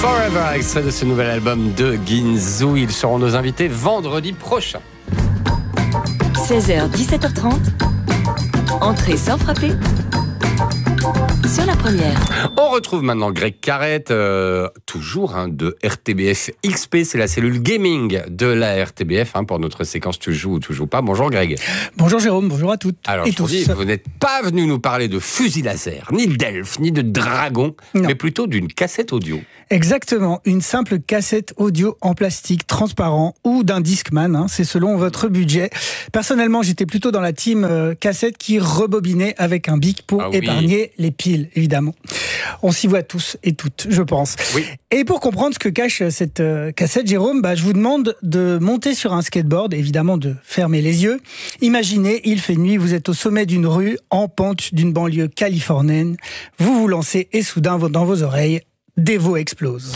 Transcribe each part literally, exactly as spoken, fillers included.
Forever, extrait de ce nouvel album de Ginzu. Ils seront nos invités vendredi prochain. seize heures dix-sept heures trente, entrée sans frapper sur la première. On retrouve maintenant Greg Carrette, euh, toujours hein, de R T B F X P, c'est la cellule gaming de la R T B F hein, pour notre séquence Tu joues ou tu joues pas. Bonjour Greg. Bonjour Jérôme, bonjour à toutes. Alors et je vous tous. dis, vous n'êtes pas venu nous parler de fusil laser, ni d'elfe, ni de dragon, Non. mais plutôt d'une cassette audio. Exactement, une simple cassette audio en plastique transparent ou d'un Discman, hein, c'est selon votre budget. Personnellement, j'étais plutôt dans la team euh, cassette qui rebobinait avec un bic pour Ah oui. épargner les piles, évidemment. On s'y voit tous et toutes, je pense. Oui. Et pour comprendre ce que cache cette euh, cassette, Jérôme, bah, je vous demande de monter sur un skateboard, évidemment de fermer les yeux. Imaginez, il fait nuit, vous êtes au sommet d'une rue, en pente d'une banlieue californienne. Vous vous lancez et soudain, dans vos oreilles, des veaux explosent.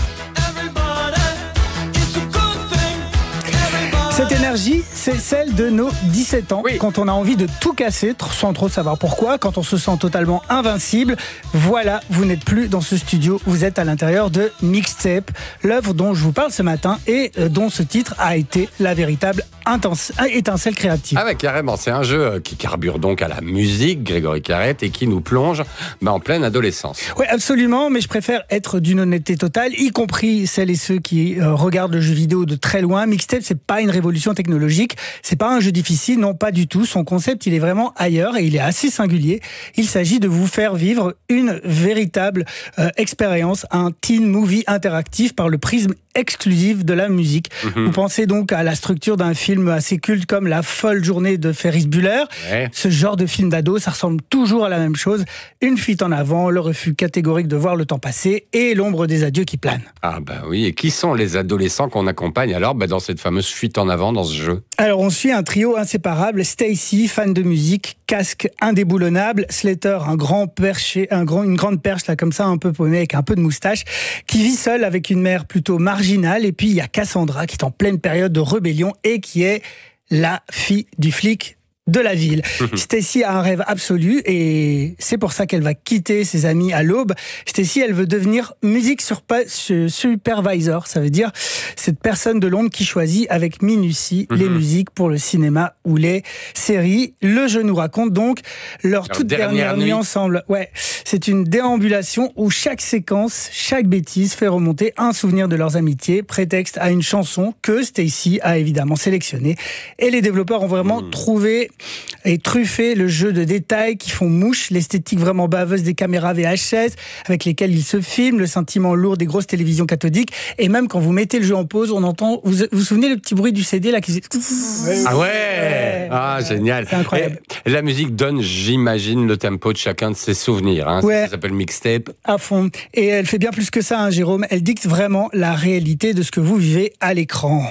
Cette énergie, c'est celle de nos dix-sept ans, Oui. quand on a envie de tout casser, sans trop savoir pourquoi, quand on se sent totalement invincible. Voilà, vous n'êtes plus dans ce studio, vous êtes à l'intérieur de Mixtape, l'œuvre dont je vous parle ce matin et dont ce titre a été la véritable intense, étincelle créative. Ah ouais, carrément, c'est un jeu qui carbure donc à la musique, Grégory Carrette, et qui nous plonge bah, en pleine adolescence. Oui, absolument, mais je préfère être d'une honnêteté totale, y compris celles et ceux qui euh, regardent le jeu vidéo de très loin. Mixtape, c'est pas une révolution technologique, c'est pas un jeu difficile, non pas du tout. Son concept, il est vraiment ailleurs et il est assez singulier. Il s'agit de vous faire vivre une véritable euh, expérience, un teen movie interactif par le prisme exclusif de la musique. Mm-hmm. Vous pensez donc à la structure d'un film assez culte comme La folle journée de Ferris Bueller. Ouais. Ce genre de film d'ado, ça ressemble toujours à la même chose. Une fuite en avant, le refus catégorique de voir le temps passer et l'ombre des adieux qui planent. Ah bah oui, et qui sont les adolescents qu'on accompagne alors bah, dans cette fameuse fuite en avant dans ce jeu? Alors on suit un trio inséparable, Stacy, fan de musique, casque indéboulonnable, Slater, un grand perché, un grand, une grande perche là comme ça, un peu paumé avec un peu de moustache, qui vit seul avec une mère plutôt marginale, et puis il y a Cassandra qui est en pleine période de rébellion et qui est la fille du flic de la ville. Stacy a un rêve absolu et c'est pour ça qu'elle va quitter ses amis à l'aube. Stacy, elle veut devenir music surpa- supervisor, ça veut dire cette personne de l'ombre qui choisit avec minutie mm-hmm. les musiques pour le cinéma ou les séries. Le jeu nous raconte donc leur, leur toute dernière, dernière nuit. nuit ensemble. Ouais, c'est une déambulation où chaque séquence, chaque bêtise fait remonter un souvenir de leurs amitiés, prétexte à une chanson que Stacy a évidemment sélectionnée. Et les développeurs ont vraiment mm. trouvé et truffé le jeu de détails qui font mouche, l'esthétique vraiment baveuse des caméras V H S avec lesquelles ils se filment, le sentiment lourd des grosses télévisions cathodiques, et même quand vous mettez le jeu en pause, on entend, vous vous, vous souvenez le petit bruit du C D là qui faisait... Ah ouais, ouais. Ah génial. C'est incroyable. Et la musique donne, j'imagine, le tempo de chacun de ses souvenirs. Hein. Ouais. Ça s'appelle Mixtape. À fond. Et elle fait bien plus que ça, hein, Jérôme. Elle dicte vraiment la réalité de ce que vous vivez à l'écran.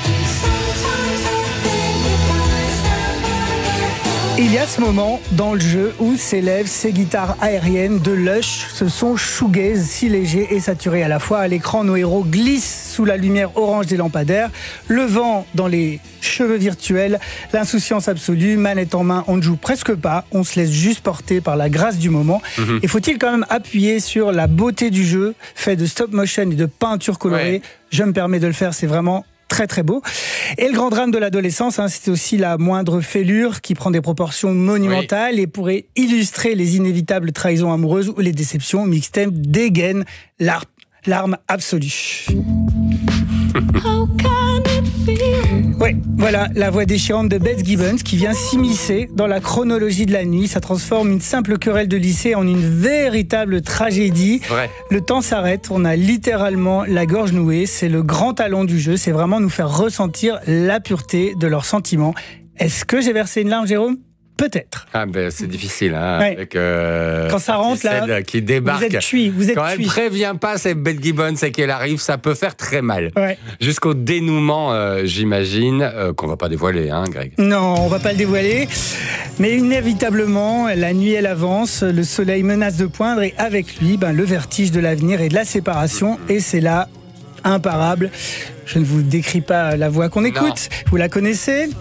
Il y a ce moment dans le jeu où s'élèvent ces guitares aériennes de Lush, ce son shoegaze si léger et saturé à la fois. À l'écran, nos héros glissent sous la lumière orange des lampadaires, le vent dans les cheveux virtuels, l'insouciance absolue, manette en main, on ne joue presque pas, on se laisse juste porter par la grâce du moment. Mm-hmm. Et faut-il quand même appuyer sur la beauté du jeu, fait de stop motion et de peinture colorée. Ouais. Je me permets de le faire, c'est vraiment très très beau. Et le grand drame de l'adolescence, hein, c'est aussi la moindre fêlure qui prend des proportions monumentales oui. et pourrait illustrer les inévitables trahisons amoureuses ou les déceptions. Mixtape dégaine l'ar- l'arme absolue. Oui, voilà la voix déchirante de Beth Gibbons qui vient s'immiscer dans la chronologie de la nuit. Ça transforme une simple querelle de lycée en une véritable tragédie. Ouais. Le temps s'arrête, on a littéralement la gorge nouée. C'est le grand talent du jeu, c'est vraiment nous faire ressentir la pureté de leurs sentiments. Est-ce que j'ai versé une larme, Jérôme ? Peut-être. Ah ben c'est difficile hein, ouais. avec euh, quand ça rentre là, qui débarque. Vous êtes cuit, vous êtes Quand cuit. elle prévient pas cette Beth Gibbons et qu'elle arrive, ça peut faire très mal. Ouais. Jusqu'au dénouement, euh, j'imagine, euh, qu'on va pas dévoiler, hein, Greg. Non, on va pas le dévoiler. Mais inévitablement, la nuit elle avance, le soleil menace de poindre et avec lui, ben le vertige de l'avenir et de la séparation. Mm-hmm. Et c'est là imparable. Je ne vous décris pas la voix qu'on écoute, non. Vous la connaissez.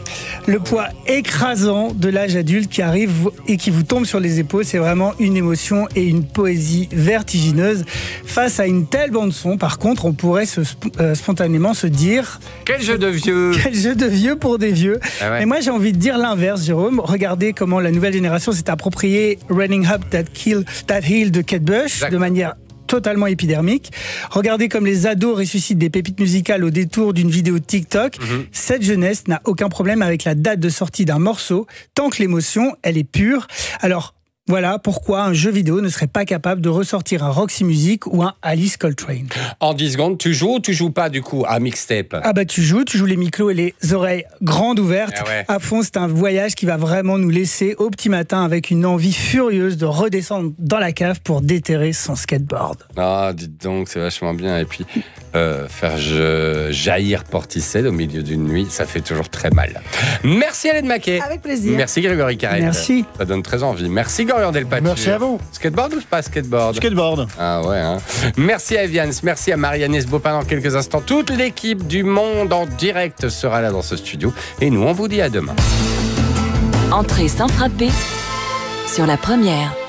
Le poids écrasant de l'âge adulte qui arrive et qui vous tombe sur les épaules, c'est vraiment une émotion et une poésie vertigineuse. Face à une telle bande-son, par contre, on pourrait se, euh, spontanément se dire... Quel jeu de vieux! Quel jeu de vieux pour des vieux. Ah ouais. Mais moi, j'ai envie de dire l'inverse, Jérôme. Regardez comment la nouvelle génération s'est appropriée Running Up That, Kill, That Hill de Kate Bush exact. de manière totalement épidermique. Regardez comme les ados ressuscitent des pépites musicales au détour d'une vidéo TikTok. Mm-hmm. Cette jeunesse n'a aucun problème avec la date de sortie d'un morceau, tant que l'émotion, elle est pure. Alors, voilà pourquoi un jeu vidéo ne serait pas capable de ressortir un Roxy Music ou un Alice Coltrane. En dix secondes, tu joues ou tu joues pas du coup à Mixtape? Ah bah tu joues, tu joues les micros et les oreilles grandes ouvertes. Ah ouais. À fond, c'est un voyage qui va vraiment nous laisser au petit matin avec une envie furieuse de redescendre dans la cave pour déterrer son skateboard. Ah, dites donc, c'est vachement bien. Et puis, euh, faire je, jaillir Portishead au milieu d'une nuit, ça fait toujours très mal. Merci Hélène Maquet. Avec plaisir. Merci Grégory Carrette. Merci. Ça donne très envie. Merci Gorian Delpatuр. Merci à vous. Skateboard ou pas skateboard? Skateboard. Ah ouais, hein. Merci à Evians, merci à Marianne Esbopin dans quelques instants. Toute l'équipe du Monde en direct sera là dans ce studio. Et nous, on vous dit à demain. Entrée sans frapper sur la première.